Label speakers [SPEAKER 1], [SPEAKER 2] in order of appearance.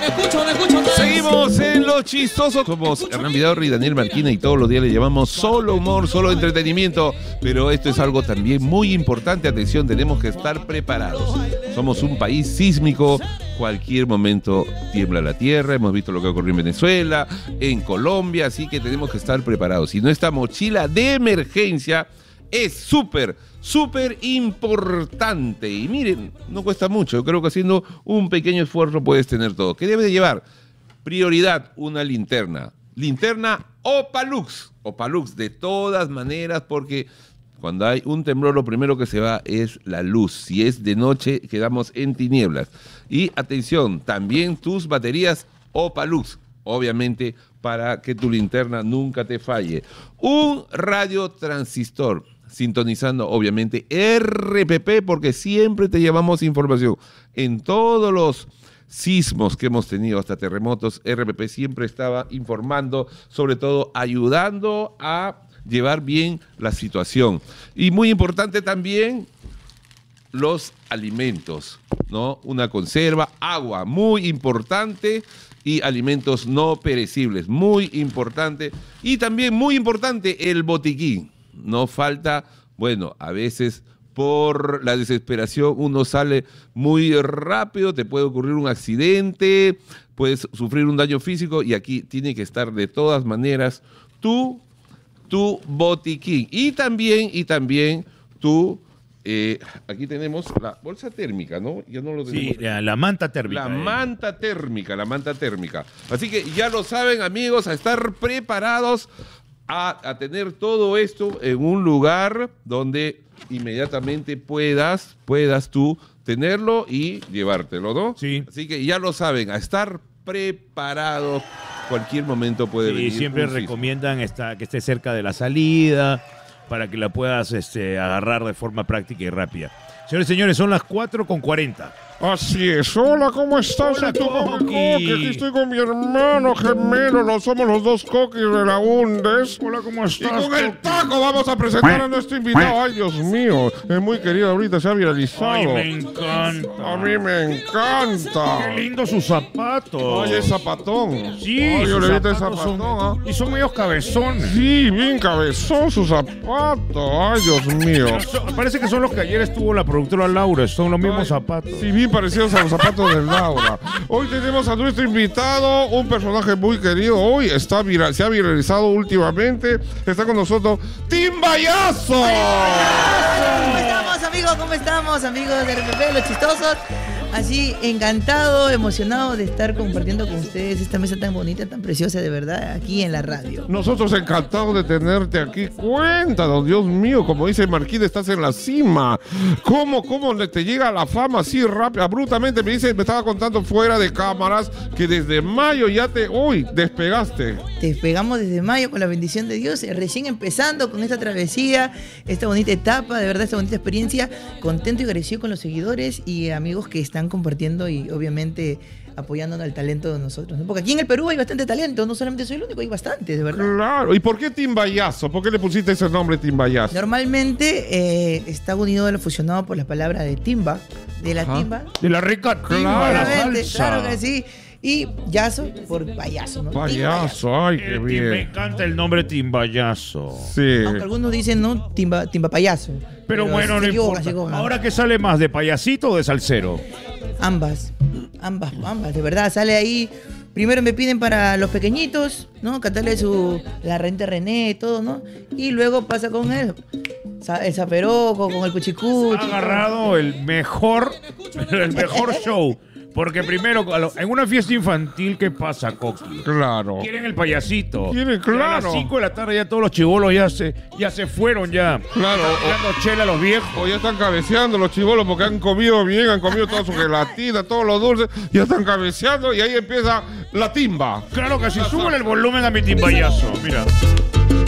[SPEAKER 1] Seguimos en Los Chistosos. Somos Hernán Vidal y Daniel Marquina y todos los días le llamamos solo humor, solo entretenimiento. Pero esto es algo también muy importante. Atención, tenemos que estar preparados. Somos un país sísmico. Cualquier momento tiembla la tierra. Hemos visto lo que ocurrió en Venezuela, en Colombia. Así que tenemos que estar preparados. Y nuestra mochila de emergencia es súper importante. Y miren, no cuesta mucho. Yo creo que haciendo un pequeño esfuerzo puedes tener todo. ¿Qué debes de llevar? Prioridad, una linterna. Linterna Opalux. Opalux de todas maneras, porque cuando hay un temblor lo primero que se va es la luz. Si es de noche quedamos en tinieblas. Y atención, también tus baterías Opalux. Obviamente para que tu linterna nunca te falle. Un radiotransistor. Sintonizando, obviamente, RPP, porque siempre te llevamos información. En todos los sismos que hemos tenido, hasta terremotos, RPP siempre estaba informando, sobre todo ayudando a llevar bien la situación. Y muy importante también, los alimentos, ¿no? Una conserva, agua, muy importante, y alimentos no perecibles, muy importante. Y también muy importante, el botiquín. No falta, bueno, a veces por la desesperación uno sale muy rápido, te puede ocurrir un accidente, puedes sufrir un daño físico y aquí tiene que estar de todas maneras tu botiquín. Y también tu, aquí tenemos la bolsa térmica, ¿no? Ya no lo tenemos.
[SPEAKER 2] Sí, la manta térmica.
[SPEAKER 1] La manta térmica. Así que ya lo saben, amigos, a estar preparados a tener todo esto en un lugar donde inmediatamente puedas tú tenerlo y llevártelo, ¿no?
[SPEAKER 2] Sí.
[SPEAKER 1] Así que ya lo saben, a estar preparados. Cualquier momento puede venir.
[SPEAKER 2] Y siempre recomiendan que esté cerca de la salida para que la puedas agarrar de forma práctica y rápida. Señores y señores, son las 4:40.
[SPEAKER 3] Así es. Hola, ¿cómo estás?
[SPEAKER 2] Hola, Coqui.
[SPEAKER 3] Aquí estoy con mi hermano gemelo. Somos los dos Coquis de la Undes.
[SPEAKER 2] Hola, ¿cómo
[SPEAKER 3] Y
[SPEAKER 2] estás?
[SPEAKER 3] con el taco vamos a presentar a nuestro invitado. Ay, Dios mío. Es muy querido ahorita, se ha viralizado.
[SPEAKER 2] Ay, me encanta.
[SPEAKER 3] A mí me encanta.
[SPEAKER 2] Qué lindo sus zapatos.
[SPEAKER 3] Ay, es zapatón.
[SPEAKER 2] Sí,
[SPEAKER 3] Ay, yo
[SPEAKER 2] sus
[SPEAKER 3] le vi el
[SPEAKER 2] zapatos
[SPEAKER 3] zapatón,
[SPEAKER 2] y son medios cabezones.
[SPEAKER 3] Sí, bien cabezón su zapato. Ay, Dios mío.
[SPEAKER 2] Parece que son los que ayer estuvo la productora Laura. Son los mismos
[SPEAKER 3] Ay,
[SPEAKER 2] zapatos.
[SPEAKER 3] Sí, bien parecidos a los zapatos de Laura. Hoy tenemos a nuestro invitado, un personaje muy querido. Hoy se ha viralizado últimamente. Está con nosotros Timbayazo.
[SPEAKER 4] ¿Cómo estamos, amigos? ¿Cómo estamos, amigos de RPP, Los Chistosos? Así, encantado, emocionado de estar compartiendo con ustedes esta mesa tan bonita, tan preciosa, de verdad, aquí en la radio.
[SPEAKER 3] Nosotros encantados de tenerte aquí. Cuéntanos, Dios mío, como dice Marquín, estás en la cima. ¿Cómo te llega la fama así rápido, abruptamente? Me estaba contando fuera de cámaras que desde mayo hoy despegaste.
[SPEAKER 4] Despegamos desde mayo con la bendición de Dios, recién empezando con esta travesía, esta bonita etapa, de verdad, esta bonita experiencia. Contento y agradecido con los seguidores y amigos que están compartiendo y obviamente apoyándonos al talento de nosotros, ¿no? Porque aquí en el Perú hay bastante talento, no solamente soy el único, hay bastante, de verdad.
[SPEAKER 3] Claro. ¿Y por qué Timbayazo? ¿Por qué le pusiste ese nombre Timbayazo?
[SPEAKER 4] Normalmente está unido a lo fusionado por la palabra de timba, de la timba.
[SPEAKER 2] De la rica timba, la
[SPEAKER 4] Obviamente,
[SPEAKER 2] salsa.
[SPEAKER 4] claro que sí. Y yazo por payaso, ¿no?
[SPEAKER 3] Payaso, ay, qué
[SPEAKER 2] Me
[SPEAKER 3] bien.
[SPEAKER 2] encanta el nombre Timbayazo.
[SPEAKER 3] Sí.
[SPEAKER 4] Aunque algunos dicen, ¿no? Timba payaso.
[SPEAKER 2] Pero bueno, no
[SPEAKER 4] se equivocan,
[SPEAKER 2] importa. ¿Ahora qué sale más, de payasito o de salsero?
[SPEAKER 4] Ambas, de verdad, sale ahí. Primero me piden para los pequeñitos, ¿no? Cantarle la renta René, todo, ¿no? Y luego pasa con el zaperoco, con el cuchicuchi.
[SPEAKER 2] Ha agarrado el mejor show. Porque primero, en una fiesta infantil, ¿qué pasa, Coqui?
[SPEAKER 3] Claro.
[SPEAKER 2] Quieren el payasito.
[SPEAKER 3] Quieren,
[SPEAKER 2] Y a las
[SPEAKER 3] claro.
[SPEAKER 2] 5 de la tarde ya todos los chibolos ya se fueron ya.
[SPEAKER 3] Claro.
[SPEAKER 2] Están dando chela a los viejos.
[SPEAKER 3] O ya están cabeceando los chibolos porque han comido bien, han comido toda su gelatina, todos los dulces, ya están cabeceando y ahí empieza la timba.
[SPEAKER 2] Claro que sí, súbele el volumen a mi timbayazo. Mira.